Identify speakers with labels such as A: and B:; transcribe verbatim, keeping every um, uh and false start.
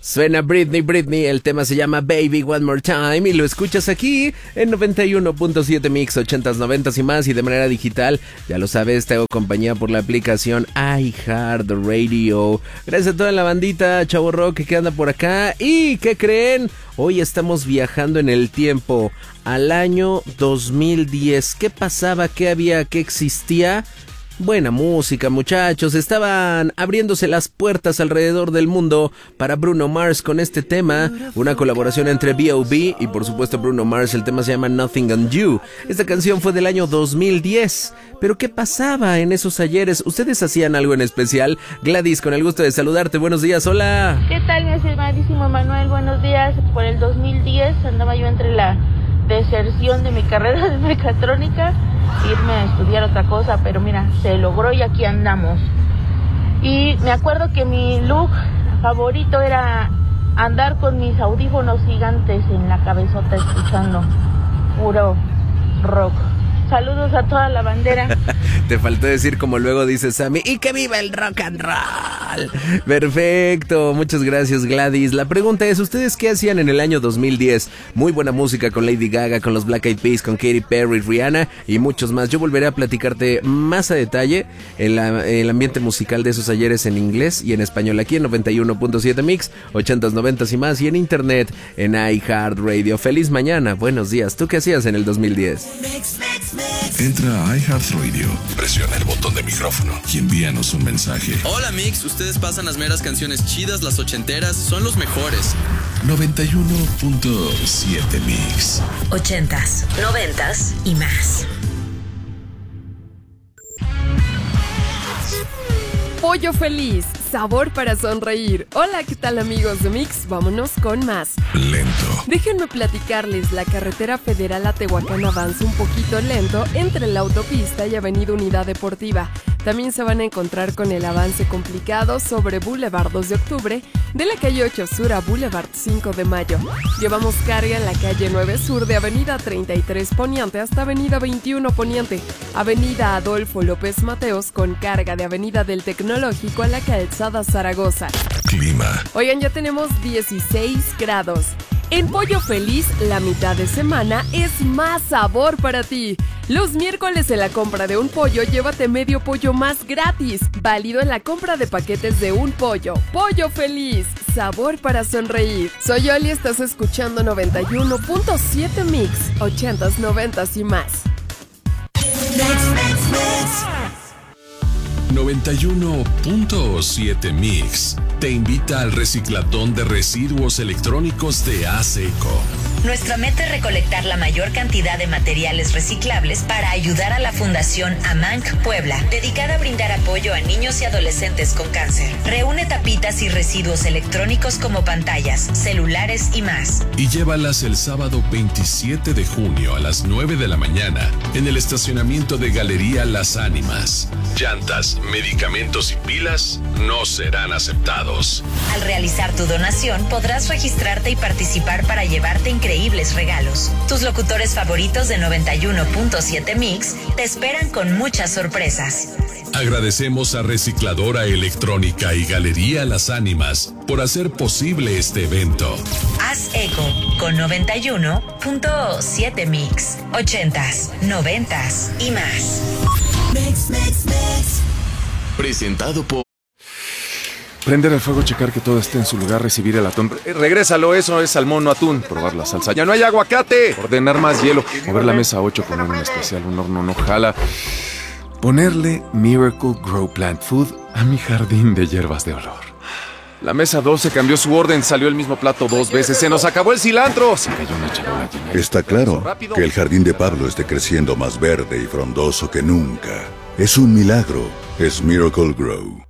A: Suena Britney, Britney, el tema se llama Baby One More Time y lo escuchas aquí en noventa y uno punto siete Mix, ochentas, noventas y más y de manera digital. Ya lo sabes, te hago compañía por la aplicación iHeartRadio. Gracias a toda la bandita Chavo Rock que anda por acá. ¿Y qué creen? Hoy estamos viajando en el tiempo al año dos mil diez. ¿Qué pasaba? ¿Qué había? ¿Qué existía? Buena música, muchachos. Estaban abriéndose las puertas alrededor del mundo para Bruno Mars con este tema, una colaboración entre B O B y por supuesto Bruno Mars. El tema se llama Nothing on You. Esta canción fue del año dos mil diez. Pero ¿qué pasaba en esos ayeres? ¿Ustedes hacían algo en especial? Gladys, con el gusto de saludarte. Buenos días, hola.
B: ¿Qué tal, mi estimadísimo Manuel? Buenos días. Por el dos mil diez andaba yo entre la deserción de mi carrera de mecatrónica, irme a estudiar otra cosa, pero mira, se logró y aquí andamos. Y me acuerdo que mi look favorito era andar con mis audífonos gigantes en la cabezota escuchando puro rock. Saludos a toda la bandera.
A: Te faltó decir como luego dice Sammy, ¡y que viva el rock and roll! Perfecto, muchas gracias Gladys. La pregunta es, ¿ustedes qué hacían en el año dos mil diez? Muy buena música con Lady Gaga, con los Black Eyed Peas, con Katy Perry, Rihanna y muchos más. Yo volveré a platicarte más a detalle el, el ambiente musical de esos ayeres en inglés y en español aquí en noventa y uno punto siete Mix, ochentas, noventas y más, y en internet en iHeartRadio. Feliz mañana, buenos días. ¿Tú qué hacías en el dos mil diez?
C: Mix, mix, mix. Entra a iHeartRadio, presiona el botón de micrófono y envíanos un mensaje.
D: Hola Mix, ustedes pasan las meras canciones chidas, las ochenteras, son los mejores.
C: noventa y uno punto siete Mix.
E: Ochentas, noventas y más.
F: Pollo Feliz, sabor para sonreír. Hola, ¿qué tal amigos de Mix? Vámonos con más.
C: Lento.
F: Déjenme platicarles, la carretera federal a Tehuacán avanza un poquito lento entre la autopista y Avenida Unidad Deportiva. También se van a encontrar con el avance complicado sobre Boulevard dos de octubre, de la calle ocho Sur a Boulevard cinco de Mayo. Llevamos carga en la calle nueve Sur de Avenida treinta y tres Poniente hasta Avenida veintiuno Poniente, Avenida Adolfo López Mateos con carga de Avenida del Tecnológico a la calzada Zaragoza.
C: Clima.
F: Oigan, ya tenemos dieciséis grados. En Pollo Feliz, la mitad de semana es más sabor para ti. Los miércoles en la compra de un pollo, llévate medio pollo más gratis. Válido en la compra de paquetes de un pollo. Pollo Feliz, sabor para sonreír. Soy Oli, estás escuchando noventa y uno punto siete Mix, ochentas, noventas y más.
C: noventa y uno punto siete Mix te invita al reciclatón de residuos electrónicos de ASECO.
E: Nuestra meta es recolectar la mayor cantidad de materiales reciclables para ayudar a la Fundación AMANC Puebla, dedicada a brindar apoyo a niños y adolescentes con cáncer. Reúne tapitas y residuos electrónicos como pantallas, celulares y más.
C: Y llévalas el sábado veintisiete de junio a las nueve de la mañana en el estacionamiento de Galería Las Ánimas. Llantas, medicamentos y pilas no serán aceptados.
E: Al realizar tu donación podrás registrarte y participar para llevarte increíbles regalos. Tus locutores favoritos de noventa y uno punto siete Mix te esperan con muchas sorpresas.
C: Agradecemos a Recicladora Electrónica y Galería Las Ánimas por hacer posible este evento.
E: Haz eco con noventa y uno punto siete Mix, ochentas, noventas y más. Mix, mix, mix.
C: Presentado por...
G: Prender el fuego, checar que todo esté en su lugar, recibir el atún. Eh, regrésalo, eso es salmón, no atún. Probar la salsa. ¡Ya no hay aguacate! Ordenar más hielo. Mover la mesa ocho, poner un especial, un horno no jala. Ponerle Miracle Grow Plant Food a mi jardín de hierbas de olor. La mesa doce cambió su orden, salió el mismo plato dos veces. ¡Se nos acabó el cilantro! Se cayó una charola llena de...
H: Está claro que el jardín de Pablo esté creciendo más verde y frondoso que nunca. Es un milagro. Es Miracle Grow.